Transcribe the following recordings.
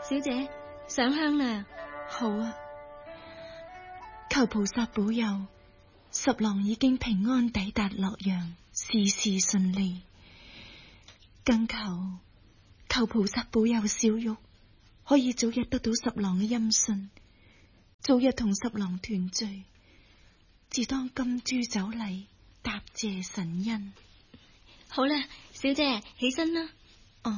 小姐，上香啦。 好啊，求菩薩保佑，十郎已經平安抵達洛陽，事事順利。更求菩薩保佑小玉可以早日得到十郎嘅音訊，早日同十郎團聚，自當金珠酒禮答謝神恩。 好啦，小姐起身啦。 哦，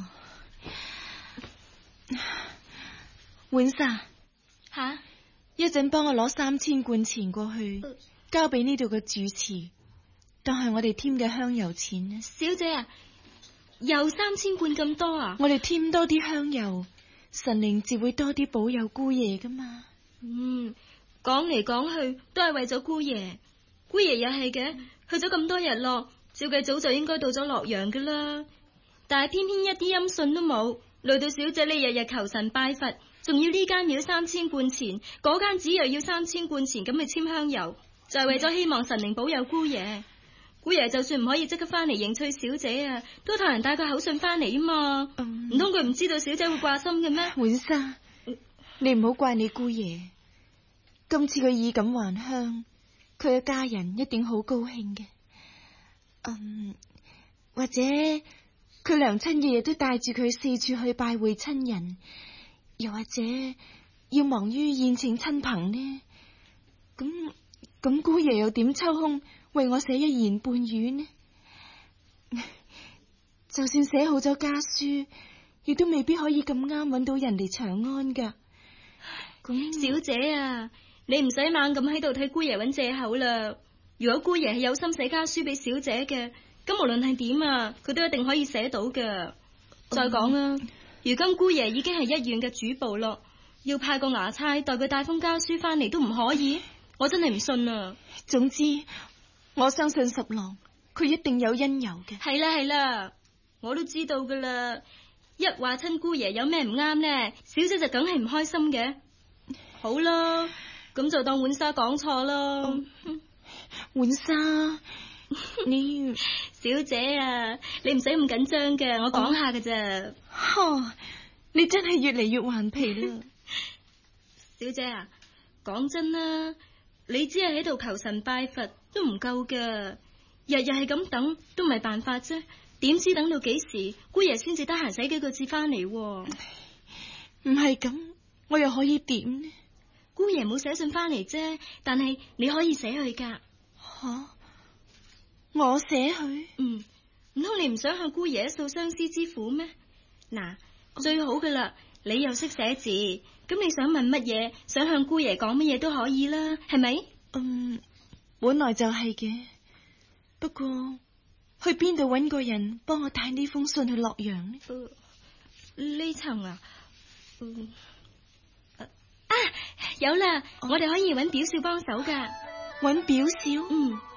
婉莎， 吓， 一陣幫我攞3000貫錢過去，交俾呢度嘅主持，當係我哋添嘅香油錢。 小姐啊，又3000貫咁多啊？ 我哋添多啲香油，神靈自會多啲保佑姑爺噶嘛。 講嚟講去都係為咗姑爺。姑爺又係嘅，去咗咁多日咯，照計早就應該到咗洛陽噶啦。但係偏偏一啲音訊都冇，累到小姐你日日求神拜佛，仲要呢間廟3000貫錢，嗰間寺又要3000貫錢咁去簽香油，就係為咗希望神靈保佑姑爺。姑爺就算唔可以即刻翻嚟迎娶小姐啊，都託人帶個口信翻嚟啊嘛。唔通佢唔知道小姐會掛心嘅咩？ 婉莎，你唔好怪你姑爺，今次佢以錦還鄉，佢嘅家人一定好高興嘅。或者佢娘親日日都帶住佢四處去拜會親人，又或者要忙於宴請親朋呢？咁姑爺又點抽空為我寫一言半語呢？就算寫好咗家書，亦都未必可以咁啱揾到人嚟長安噶。 小姐啊，你唔使猛咁喺度替姑爺揾借口啦。如果姑爺係有心寫家書俾小姐嘅，咁無論係點啊，佢都一定可以寫到嘅。再講啊，如今姑爺已經係一縣嘅主簿咯，要派個衙差代佢帶封家書翻嚟都唔可以，我真係唔信啊。 總之，我相信十郎，佢一定有因由嘅。 係啦係啦，我都知道噶啦。一話親姑爺有咩唔啱呢，小姐就梗係唔開心嘅。好啦，咁就當婉莎講錯咯。 婉莎，你小姐啊，你唔使咁緊張嘅，我講下㗎咋。 你真係越嚟越頑皮啦。 小姐啊，講真啦，你只係喺度求神拜佛都唔夠㗎，日日係咁等都唔係辦法啫。點知等到幾時姑爺先至得閒寫幾個字翻嚟？唔係咁，我又可以點呢？ 姑爺冇寫信翻嚟啫，但係你可以寫去噶。 我寫去？ 唔通你唔想向姑爺訴相思之苦咩？嗱，最好噶啦，你又識寫字，咁你想問乜嘢，想向姑爺講乜嘢都可以啦，係咪？ 本來就係嘅，不過去邊度搵個人幫我帶呢封信去洛陽呢？ 呢層啊，有啦，我哋可以搵表少幫手噶。 搵表少？